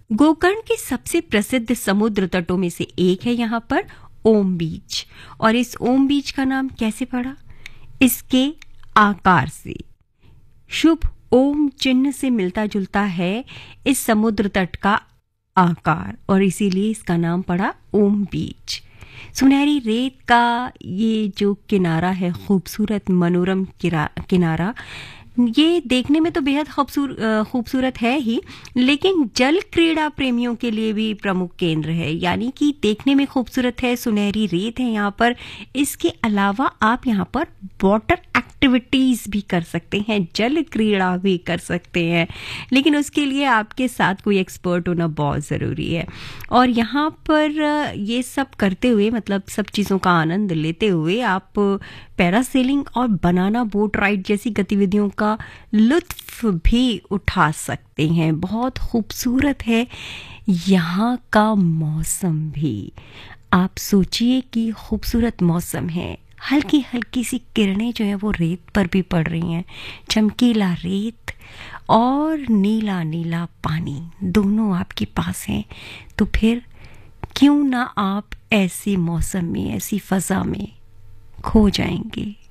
गोकर्ण के सबसे प्रसिद्ध समुद्र तटों में से एक है यहाँ पर ओम बीच। और इस ओम बीच का नाम कैसे पड़ा? इसके आकार से, शुभ ओम चिन्ह से मिलता जुलता है इस समुद्र तट का आकार, और इसीलिए इसका नाम पड़ा ओम बीच। सुनहरी रेत का ये जो किनारा है, खूबसूरत मनोरम किनारा, ये देखने में तो बेहद खूबसूरत है ही, लेकिन जल क्रीड़ा प्रेमियों के लिए भी प्रमुख केंद्र है। यानी कि देखने में खूबसूरत है, सुनहरी रेत है यहाँ पर, इसके अलावा आप यहाँ पर वाटर एक्टिविटीज भी कर सकते हैं, जल क्रीड़ा भी कर सकते हैं, लेकिन उसके लिए आपके साथ कोई एक्सपर्ट होना बहुत ज़रूरी है। और यहाँ पर ये सब करते हुए, मतलब सब चीज़ों का आनंद लेते हुए, आप पैरासेलिंग और बनाना बोट राइड जैसी गतिविधियों का लुत्फ भी उठा सकते हैं। बहुत खूबसूरत है यहाँ का मौसम भी। आप सोचिए कि खूबसूरत मौसम है, हल्की हल्की सी किरणें जो है वो रेत पर भी पड़ रही हैं, चमकीला रेत और नीला नीला पानी दोनों आपके पास हैं। तो फिर क्यों ना आप ऐसे मौसम में, ऐसी फ़ज़ा में खो जाएंगे।